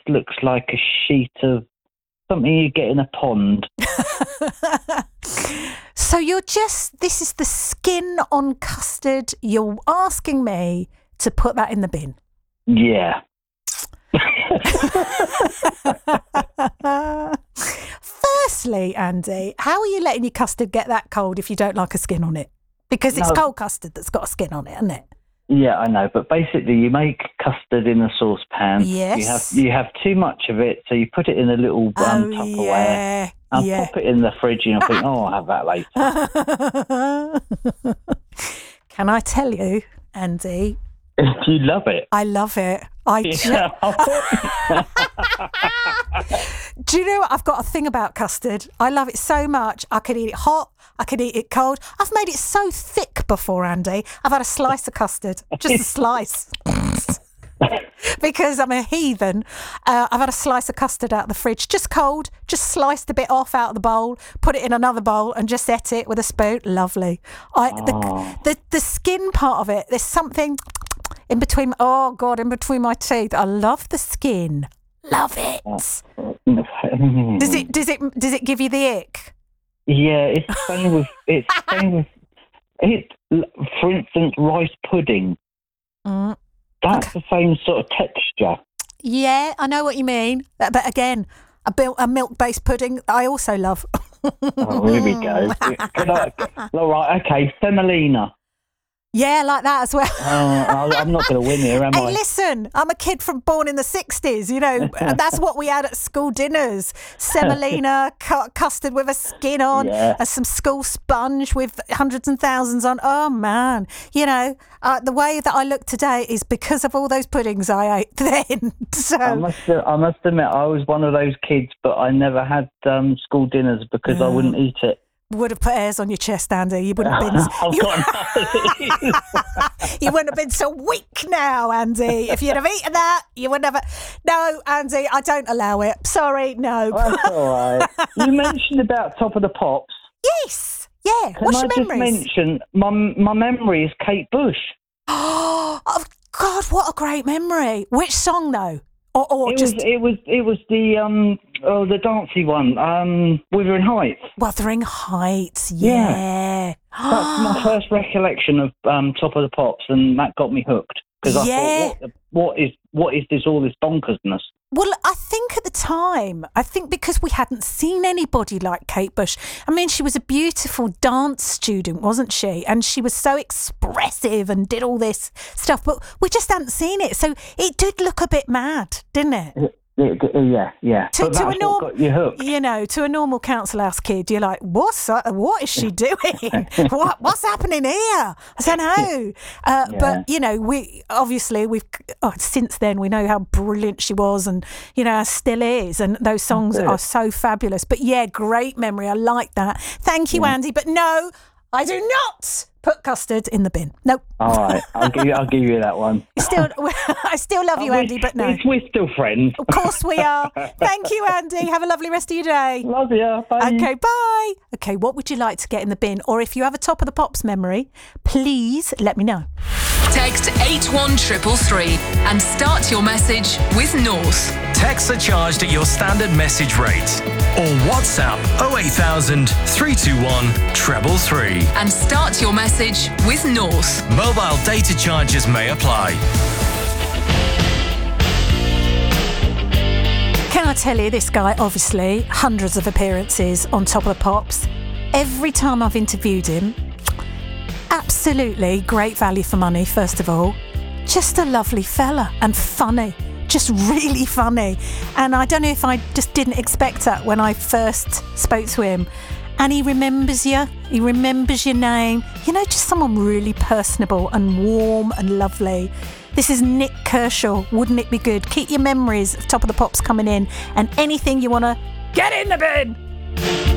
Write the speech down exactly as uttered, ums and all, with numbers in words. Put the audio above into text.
looks like a sheet of something you get in a pond. So you're just, this is the skin on custard. You're asking me to put that in the bin. Yeah. Firstly, Andy, how are you letting your custard get that cold if you don't like a skin on it? Because it's No. cold custard that's got a skin on it, isn't it? Yeah, I know, but basically you make custard in a saucepan. Yes. You have you have too much of it, so you put it in a little um, Oh, Tupperware yeah. and Yeah. pop it in the fridge and you think, oh, I'll have that later. Can I tell you, Andy, You love it. I love it. I ju- Yeah. Do you know what? I've got a thing about custard. I love it so much. I could eat it hot. I could eat it cold. I've made it so thick before, Andy. I've had a slice of custard, just a slice. Because I'm a heathen. Uh, I've had a slice of custard out of the fridge, just cold, just sliced a bit off out of the bowl, put it in another bowl and just ate it with a spoon. Lovely. I Oh. the, the the skin part of it, there's something in between, oh God, in between my teeth. I love the skin. Love it. Does it does it does it give you the ick? Yeah, it's the same with it's the same with it. For instance, rice pudding. Mm. That's the same sort of texture. Yeah, I know what you mean. But, but again, a, bil- a milk-based pudding I also love. Oh, here we go. Can I, all right, okay, semolina. Yeah, like that as well. Oh, I'm not going to win here, am Hey, I? listen, I'm a kid from born in the sixties, you know, that's what we had at school dinners. Semolina, cu- custard with a skin on, Yeah. and some school sponge with hundreds and thousands on. Oh, man. You know, uh, the way that I look today is because of all those puddings I ate then. So I must, I must admit, I was one of those kids, but I never had um, school dinners because I wouldn't eat it. would have put hairs on your chest, Andy. You wouldn't have been. I've you, got you wouldn't have been so weak now, Andy. If you'd have eaten that, you wouldn't have. No, Andy, I don't allow it. Sorry, no. That's all right. You mentioned about Top of the Pops. Yes, yeah. Can What's I your just memories? mention my my memory is Kate Bush. Oh God, what a great memory! Which song though? Or, or It just was it was it was the um oh the dancey one um Wuthering Heights. Wuthering Heights? Yeah. Yeah. That's my first recollection of um Top of the Pops, and that got me hooked because I Yeah. thought, what, what is what is this all this bonkersness? Well, I think at the time, I think because we hadn't seen anybody like Kate Bush. I mean, she was a beautiful dance student, wasn't she? And she was so expressive and did all this stuff, but we just hadn't seen it. So it did look a bit mad, didn't it? It- it- yeah, yeah. To- but to a that's norm- what got you hooked. You know, to a normal council house kid, you're like, what's that? What is she doing? what What's happening here? I don't know. Uh, Yeah. But, you know, we obviously, we've oh, since then, we know how brilliant she was and, you know, still is. And those songs Good. are so fabulous. But yeah, great memory. I like that. Thank you, Andy. But no, I do not put custard in the bin. Nope. All right, I'll give you I'll give you that one. Still, I still love you, We're- Andy, but no. we're, we're still friends. Of course we are. Thank you, Andy. Have a lovely rest of your day. Love you. Bye. Okay, bye. Okay, what would you like to get in the bin? Or if you have a Top of the Pops memory, please let me know. Text eight one three three and start your message with North. Texts are charged at your standard message rate. Or WhatsApp oh eight thousand, three two one, treble three. And start your message with North. Mobile data charges may apply. Can I tell you, this guy, obviously, hundreds of appearances on Top of the Pops. Every time I've interviewed him, absolutely great value for money, first of all. Just a lovely fella and funny. Just really funny. And I don't know if I just didn't expect that when I first spoke to him. And he remembers you. He remembers your name. You know, just someone really personable and warm and lovely. This is Nick Kershaw. Wouldn't it be good? Keep your memories of Top of the Pops coming in and anything you want to get in the bin.